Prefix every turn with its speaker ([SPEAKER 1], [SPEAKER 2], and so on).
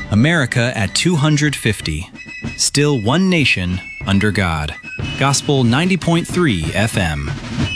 [SPEAKER 1] America at 250. Still one nation under God. Gospel 90.3 FM.